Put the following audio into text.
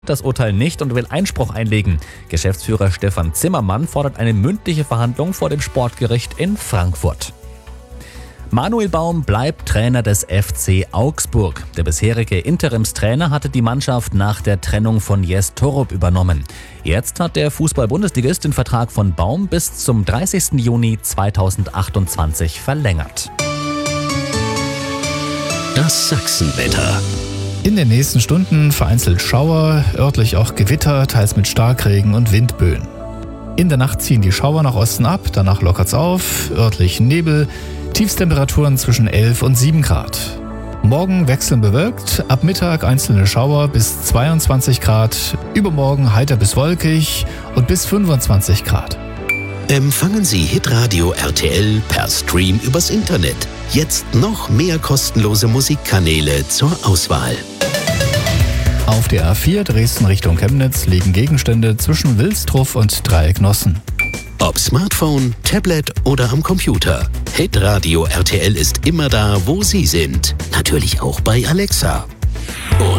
das Urteil nicht und will Einspruch einlegen. Geschäftsführer Stefan Zimmermann fordert eine mündliche Verhandlung vor dem Sportgericht in Frankfurt. Manuel Baum bleibt Trainer des FC Augsburg. Der bisherige Interimstrainer hatte die Mannschaft nach der Trennung von Jes Torup übernommen. Jetzt hat der Fußball-Bundesligist den Vertrag von Baum bis zum 30. Juni 2028 verlängert. Das Sachsenwetter. In den nächsten Stunden vereinzelt Schauer, örtlich auch Gewitter, teils mit Starkregen und Windböen. In der Nacht ziehen die Schauer nach Osten ab, danach lockert's auf, örtlich Nebel, Tiefstemperaturen zwischen 11 und 7 Grad. Morgen wechselnd bewölkt, ab Mittag einzelne Schauer bis 22 Grad, übermorgen heiter bis wolkig und bis 25 Grad. Empfangen Sie Hitradio RTL per Stream übers Internet. Jetzt noch mehr kostenlose Musikkanäle zur Auswahl. Auf der A4 Dresden Richtung Chemnitz liegen Gegenstände zwischen Wilsdruff und Dreiecknossen. Ob Smartphone, Tablet oder am Computer. Hitradio RTL ist immer da, wo Sie sind. Natürlich auch bei Alexa.